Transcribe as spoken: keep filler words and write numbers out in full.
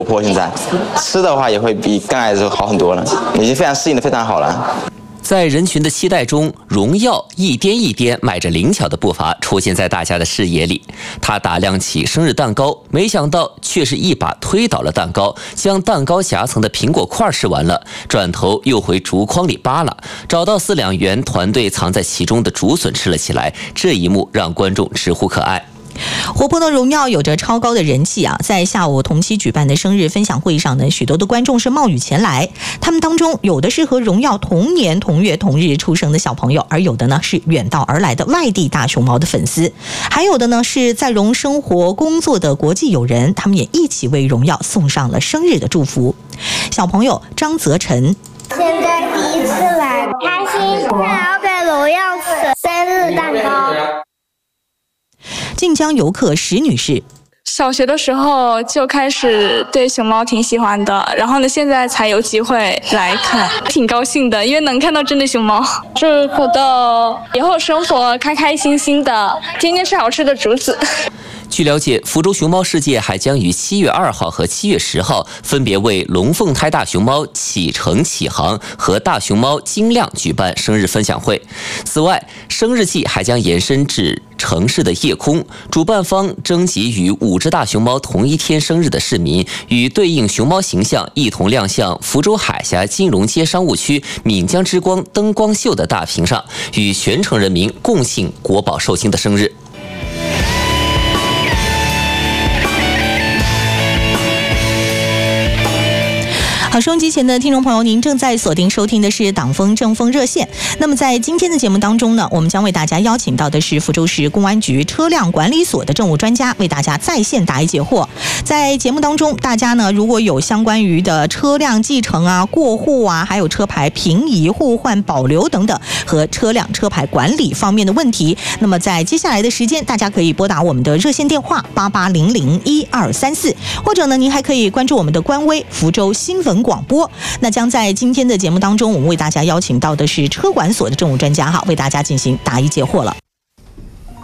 活泼，现在吃的话也会比刚来的时候好很多了，已经非常适应的非常好了。 在人群的期待中，荣耀一颠一颠迈着灵巧的步伐出现在大家的视野里。他打量起生日蛋糕，没想到却是一把推倒了蛋糕，将蛋糕夹层的苹果块吃完了，转头又回竹筐里扒拉，找到四两元团队藏在其中的竹笋吃了起来。这一幕让观众直呼可爱。 活泼的荣耀有着超高的人气啊！在下午同期举办的生日分享会上呢，许多的观众是冒雨前来，他们当中有的是和荣耀同年同月同日出生的小朋友，而有的呢是远道而来的外地大熊猫的粉丝，还有的呢是在荣生活工作的国际友人，他们也一起为荣耀送上了生日的祝福。小朋友张泽晨， 现在第一次来，开心，想要给荣耀吃生日蛋糕。 晋江游客石女士， 小学的时候就开始对熊猫挺喜欢的，然后呢，现在才有机会来看，挺高兴的，因为能看到真的熊猫。祝福的以后生活开开心心的，天天吃好吃的竹子。 据了解，福州熊猫世界还将于七月二号和七月十号分别为龙凤胎大熊猫启程启航和大熊猫晶亮举办生日分享会。此外，生日季还将延伸至城市的夜空，主办方征集与五只大熊猫同一天生日的市民，与对应熊猫形象一同亮相福州海峡金融街商务区闽江之光灯光秀的大屏上，与全城人民共庆国宝寿星的生日。 好，收音机前的听众朋友，您正在锁定收听的是党风政风热线。那么在今天的节目当中呢，我们将为大家邀请到的是福州市公安局车辆管理所的政务专家，为大家在线答疑解惑。在节目当中，大家呢如果有相关于的车辆继承啊、过户啊，还有车牌平移、互换、保留等等和车辆车牌管理方面的问题，那么在接下来的时间，大家可以拨打我们的热线电话八八零零一二三四，或者呢，您还可以关注我们的官微福州新闻广播。那将在今天的节目当中，我们为大家邀请到的是车管所的政务专家哈，为大家进行答疑解惑了。